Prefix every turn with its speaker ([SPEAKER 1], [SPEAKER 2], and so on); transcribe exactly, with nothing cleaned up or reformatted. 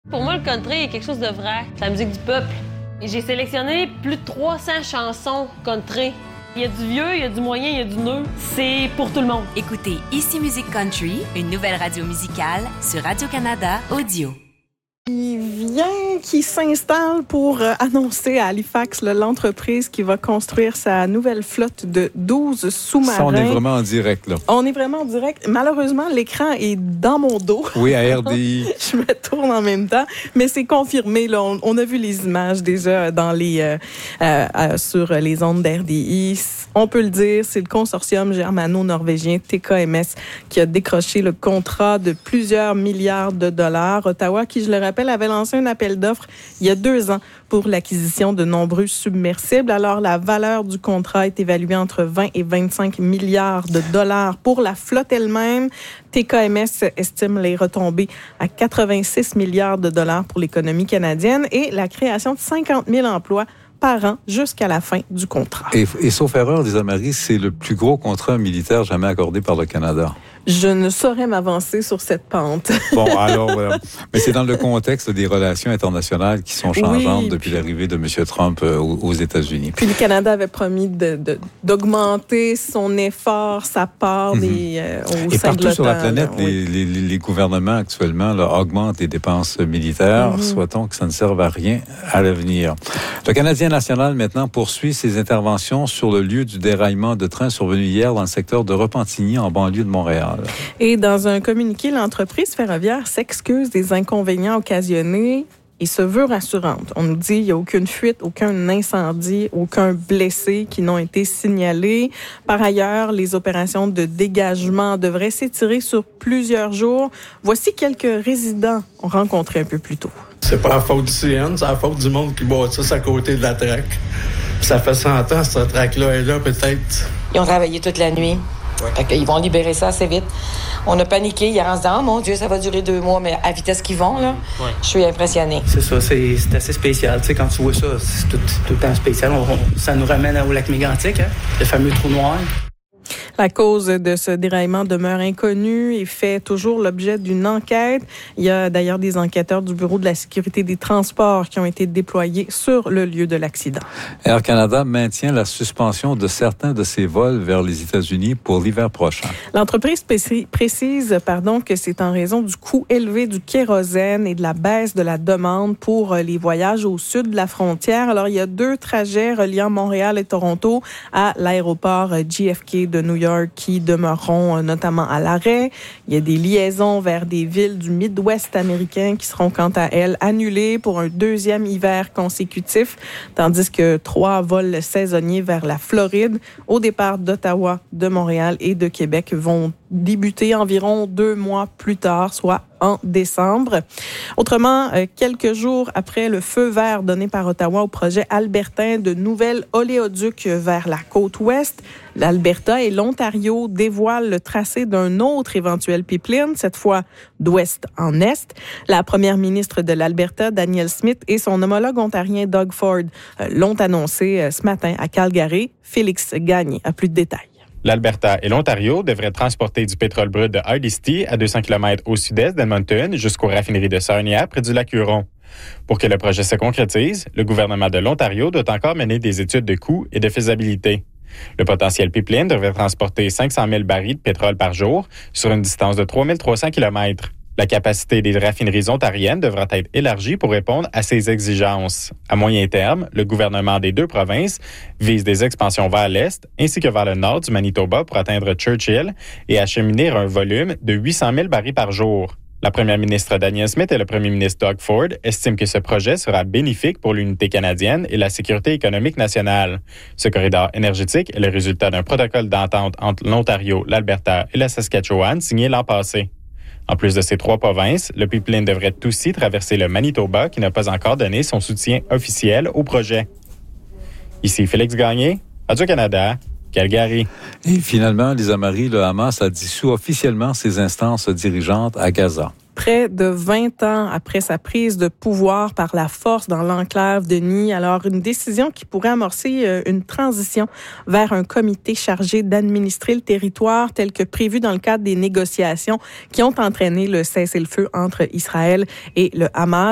[SPEAKER 1] Pour moi, le country est quelque chose de vrai. C'est la musique du peuple. Et j'ai sélectionné plus de trois cents chansons country. Il y a du vieux, il y a du moyen, il y a du neuf. C'est pour tout le monde.
[SPEAKER 2] Écoutez Ici Musique Country, une nouvelle radio musicale sur Radio-Canada Audio.
[SPEAKER 3] Il vient, qui s'installe pour euh, annoncer à Halifax là, l'entreprise qui va construire sa nouvelle flotte de douze sous-marins.
[SPEAKER 4] Ça, on est vraiment en direct, là.
[SPEAKER 3] On est vraiment en direct. Malheureusement, l'écran est dans mon dos.
[SPEAKER 4] Oui, à R D I.
[SPEAKER 3] Je me tourne en même temps, mais c'est confirmé. Là, on, on a vu les images déjà dans les, euh, euh, euh, sur les ondes d'R D I. On peut le dire, c'est le consortium germano-norvégien T K M S qui a décroché le contrat de plusieurs milliards de dollars. Ottawa, qui, je le rappelle, avait lancé un appel d'offres il y a deux ans pour l'acquisition de nombreux submersibles. Alors, la valeur du contrat est évaluée entre vingt et vingt-cinq milliards de dollars pour la flotte elle-même. T K M S estime les retombées à quatre-vingt-six milliards de dollars pour l'économie canadienne et la création de cinquante mille emplois par an jusqu'à la fin du contrat.
[SPEAKER 4] Et, et sauf erreur, Lisa Marie, c'est le plus gros contrat militaire jamais accordé par le Canada.
[SPEAKER 3] Je ne saurais m'avancer sur cette pente.
[SPEAKER 4] Bon, alors, voilà. Mais c'est dans le contexte des relations internationales qui sont changeantes
[SPEAKER 3] oui,
[SPEAKER 4] depuis
[SPEAKER 3] puis,
[SPEAKER 4] l'arrivée de M. Trump euh, aux, aux États-Unis.
[SPEAKER 3] Puis le Canada avait promis de, de, d'augmenter son effort, sa part des, mm-hmm. euh, au
[SPEAKER 4] Et
[SPEAKER 3] sein
[SPEAKER 4] partout
[SPEAKER 3] de l'OTAN.
[SPEAKER 4] sur la planète,
[SPEAKER 3] là, oui.
[SPEAKER 4] les, les, les gouvernements actuellement là, augmentent les dépenses militaires. Mm-hmm. Souhaitons que ça ne serve à rien à l'avenir. Le Canadien national, maintenant, poursuit ses interventions sur le lieu du déraillement de train survenu hier dans le secteur de Repentigny, en banlieue de Montréal.
[SPEAKER 3] Et dans un communiqué, l'entreprise ferroviaire s'excuse des inconvénients occasionnés et se veut rassurante. On nous dit qu'il n'y a aucune fuite, aucun incendie, aucun blessé qui n'ont été signalés. Par ailleurs, les opérations de dégagement devraient s'étirer sur plusieurs jours. Voici quelques résidents rencontrés un peu plus tôt.
[SPEAKER 5] C'est pas la faute du C N, c'est la faute du monde qui bâtisse à côté de la traque. Ça fait cent ans, cette traque-là est là, peut-être.
[SPEAKER 6] Ils ont travaillé toute la nuit. Fait qu'ils vont libérer ça assez vite. On a paniqué hier en se disant « Oh mon Dieu, ça va durer deux mois », mais à vitesse qu'ils vont, là, ouais. Je suis impressionnée.
[SPEAKER 7] C'est ça, c'est, c'est assez spécial. Tu sais, quand tu vois ça, c'est tout, tout le temps spécial. On, on, ça nous ramène au lac Mégantic, hein, le fameux trou noir.
[SPEAKER 3] La cause de ce déraillement demeure inconnue et fait toujours l'objet d'une enquête. Il y a d'ailleurs des enquêteurs du Bureau de la sécurité des transports qui ont été déployés sur le lieu de l'accident.
[SPEAKER 4] Air Canada maintient la suspension de certains de ses vols vers les États-Unis pour l'hiver prochain.
[SPEAKER 3] L'entreprise précise pardon, que c'est en raison du coût élevé du kérosène et de la baisse de la demande pour les voyages au sud de la frontière. Alors, il y a deux trajets reliant Montréal et Toronto à l'aéroport J F K de New York qui demeureront notamment à l'arrêt. Il y a des liaisons vers des villes du Midwest américain qui seront quant à elles annulées pour un deuxième hiver consécutif, tandis que trois vols saisonniers vers la Floride au départ d'Ottawa, de Montréal et de Québec vont débuter environ deux mois plus tard, soit en décembre. Autrement, quelques jours après le feu vert donné par Ottawa au projet albertain de nouvelles oléoducs vers la côte ouest, l'Alberta et l'Ontario dévoilent le tracé d'un autre éventuel pipeline, cette fois d'ouest en est. La première ministre de l'Alberta, Danielle Smith, et son homologue ontarien Doug Ford l'ont annoncé ce matin à Calgary. Félix Gagné a plus de détails.
[SPEAKER 8] L'Alberta et l'Ontario devraient transporter du pétrole brut de Hardisty à deux cents kilomètres au sud-est d'Edmonton jusqu'aux raffineries de Sarnia près du lac Huron. Pour que le projet se concrétise, le gouvernement de l'Ontario doit encore mener des études de coûts et de faisabilité. Le potentiel pipeline devrait transporter cinq cent mille barils de pétrole par jour sur une distance de trois mille trois cents kilomètres. La capacité des raffineries ontariennes devra être élargie pour répondre à ces exigences. À moyen terme, le gouvernement des deux provinces vise des expansions vers l'est ainsi que vers le nord du Manitoba pour atteindre Churchill et acheminer un volume de huit cent mille barils par jour. La première ministre Danielle Smith et le premier ministre Doug Ford estiment que ce projet sera bénéfique pour l'unité canadienne et la sécurité économique nationale. Ce corridor énergétique est le résultat d'un protocole d'entente entre l'Ontario, l'Alberta et la Saskatchewan signé l'an passé. En plus de ces trois provinces, le pipeline devrait aussi traverser le Manitoba qui n'a pas encore donné son soutien officiel au projet. Ici Félix Gagné, Radio-Canada, Calgary.
[SPEAKER 4] Et finalement, Lisa Marie, le Hamas a dissous officiellement ses instances dirigeantes à Gaza.
[SPEAKER 3] Près de vingt ans après sa prise de pouvoir par la force dans l'enclave de Nid, alors une décision qui pourrait amorcer une transition vers un comité chargé d'administrer le territoire tel que prévu dans le cadre des négociations qui ont entraîné le cessez-le-feu entre Israël et le Hamas.